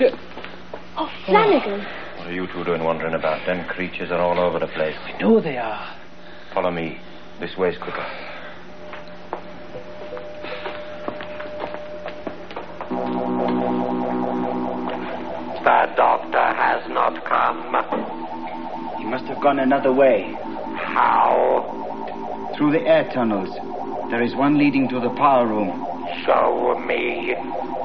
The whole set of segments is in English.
Oh, Flanagan. What are you two doing wandering about? Them creatures are all over the place. I know they are. Follow me. This way's quicker. The doctor has not come. He must have gone another way. How? Through the air tunnels. There is one leading to the power room. Show me.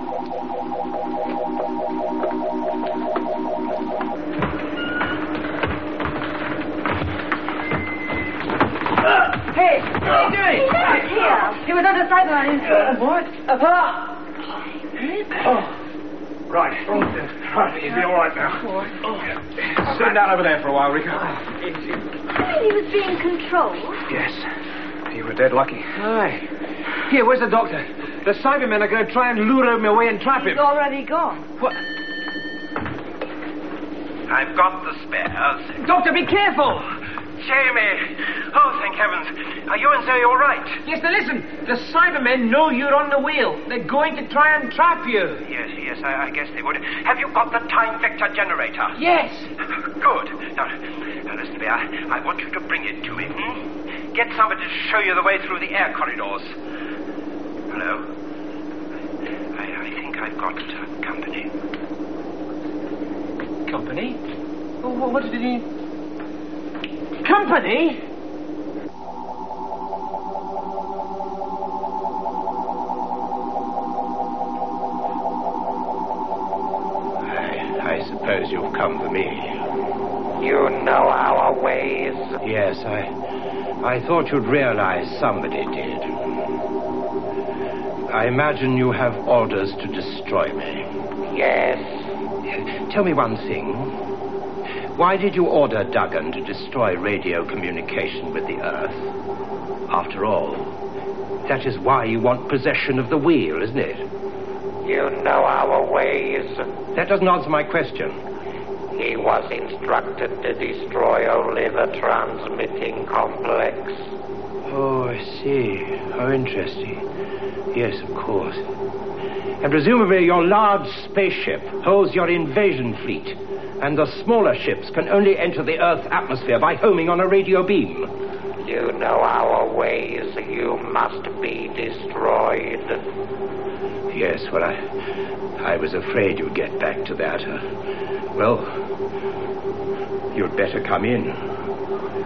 Hey, what are you doing? Here. He was under Cyberman. What? Apart. Right. He'll be all right now. Sit down over there for a while, Rico. You mean he was being controlled? Yes. You were dead lucky. Aye. Here, where's the doctor? The Cybermen are going to try and lure him away and trap him. He's already gone. What? I've got the spares. Doctor, be careful! Jamie! Oh, thank heavens. Are you and Zoe all right? Yes, now listen. The Cybermen know you're on the wheel. They're going to try and trap you. Yes, I guess they would. Have you got the time vector generator? Yes. Good. Now listen, Bear. I want you to bring it to me. Get somebody to show you the way through the air corridors. Hello? I think I've got company. Company? Oh, what did he... Company? I suppose you've come for me. You know our ways. Yes, I thought you'd realize somebody did. I imagine you have orders to destroy me. Yes. Tell me one thing. Why did you order Duggan to destroy radio communication with the Earth? After all, that is why you want possession of the wheel, isn't it? You know our ways. That doesn't answer my question. He was instructed to destroy only the transmitting complex. Oh, I see. How interesting. Yes, of course. And presumably your large spaceship holds your invasion fleet, and the smaller ships can only enter the Earth's atmosphere by homing on a radio beam. You know our ways. You must be destroyed. Yes, well, I was afraid you'd get back to that. Well, you'd better come in.